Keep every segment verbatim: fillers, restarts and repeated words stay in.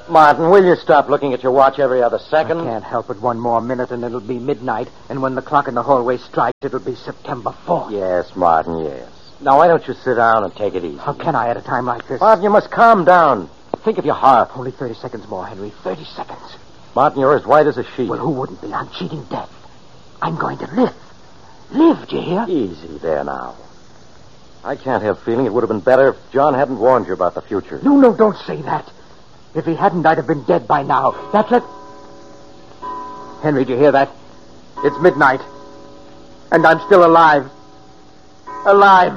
Martin, will you stop looking at your watch every other second? I can't help it. One more minute and it'll be midnight. And when the clock in the hallway strikes, it'll be September fourth. Yes, Martin, yes. Now, why don't you sit down and take it easy? How can I at a time like this? Martin, you must calm down. Think of your heart. Only thirty seconds more, Henry. Thirty seconds. Martin, you're as white as a sheet. Well, who wouldn't be? I'm cheating death. I'm going to live. Live, do you hear? Easy there now. I can't help feeling it would have been better if John hadn't warned you about the future. No, no, don't say that. If he hadn't, I'd have been dead by now. That's it. Henry, do you hear that? It's midnight. And I'm still alive. Alive.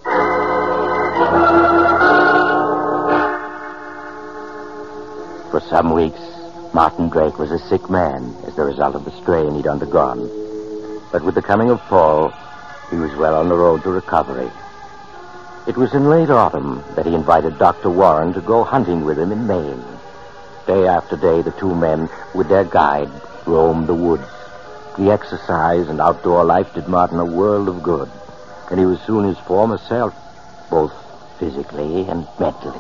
For some weeks, Martin Drake was a sick man as the result of the strain he'd undergone. But with the coming of fall, he was well on the road to recovery. It was in late autumn that he invited Doctor Warren to go hunting with him in Maine. Day after day, the two men, with their guide, roamed the woods. The exercise and outdoor life did Martin a world of good, and he was soon his former self, both physically and mentally.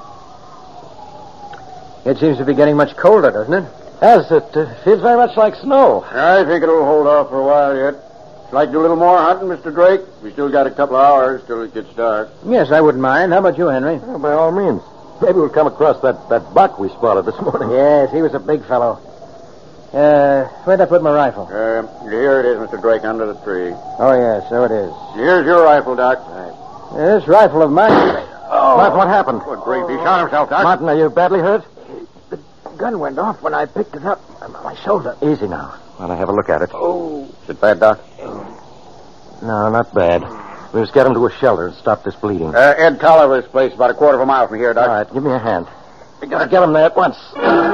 It seems to be getting much colder, doesn't it? Yes, it uh, feels very much like snow. I think it'll hold off for a while yet. Like to do a little more hunting, Mister Drake? We still got a couple of hours till it gets dark. Yes, I wouldn't mind. How about you, Henry? Well, by all means. Maybe we'll come across that, that buck we spotted this morning. Yes, he was a big fellow. Uh, where'd I put my rifle? Uh, here it is, Mister Drake, under the tree. Oh, yes, so it is. Here's your rifle, Doc. Right. This rifle of mine... Oh. Martin, what happened? Good grief, he shot himself, Doc. Martin, are you badly hurt? The gun went off when I picked it up on my shoulder. Easy now. While I have a look at it. Oh. Is it bad, Doc? No, not bad. We must get him to a shelter and stop this bleeding. Uh, Ed Tolliver's place, about a quarter of a mile from here, Doc. All right, give me a hand. We gotta get him there at once.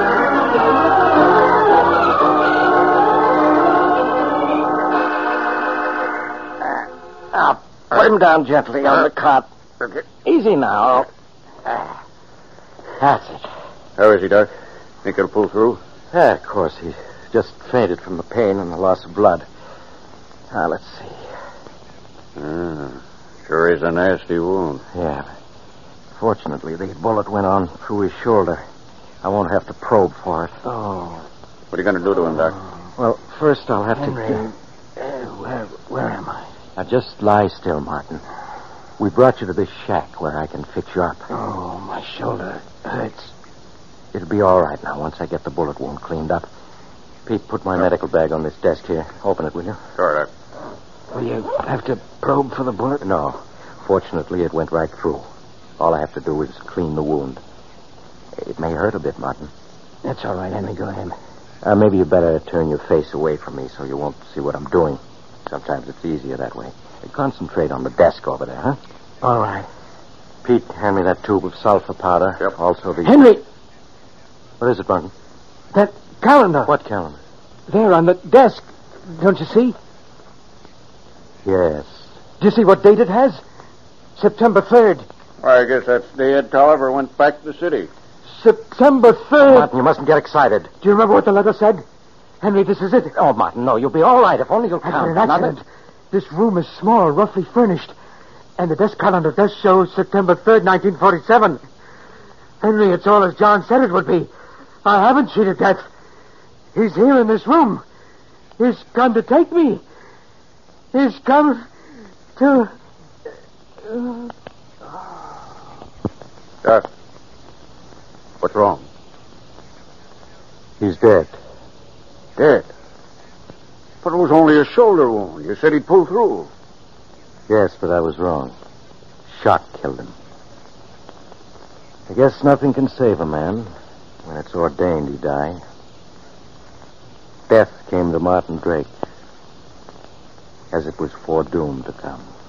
Now, put him down gently on the cot. Okay. Easy now. Ah, that's it. How is he, Doc? Think he'll pull through? Yeah, of course. He just fainted from the pain and the loss of blood. Now, let's see. Ah, sure is a nasty wound. Yeah. Fortunately, the bullet went on through his shoulder. I won't have to probe for it. Oh. What are you going to do to him, Doc? Well, first I'll have Henry, to... uh, where, where am I? Now, just lie still, Martin. We brought you to this shack where I can fix you up. Oh, my shoulder hurts. It'll be all right now once I get the bullet wound cleaned up. Pete, put my medical bag on this desk here. Open it, will you? Sure, Doc. Will you have to probe for the bullet? No. Fortunately, it went right through. All I have to do is clean the wound. It may hurt a bit, Martin. That's all right, Henry. Go ahead. Uh, maybe you better turn your face away from me so you won't see what I'm doing. Sometimes it's easier that way. Concentrate on the desk over there, huh? All right. Pete, hand me that tube of sulfur powder. Yep. Also the... Henry! What is it, Martin? That calendar. What calendar? There on the desk. Don't you see? Yes. Do you see what date it has? September third. Well, I guess that's the day Ed Tolliver went back to the city. September third. Martin, you mustn't get excited. Do you remember what the letter said? Henry, this is it. Oh, Martin, no. You'll be all right if only you'll After count. an accident. This room is small, roughly furnished. And the desk calendar does show September third, nineteen forty-seven. Henry, it's all as John said it would be. I haven't cheated death. He's here in this room. He's come to take me. He's come to... Uh... Doc, what's wrong? He's dead. Dead? But it was only a shoulder wound. You said he'd pull through. Yes, but I was wrong. Shot killed him. I guess nothing can save a man when it's ordained he die. Death came to Martin Drake as it was foredoomed to come.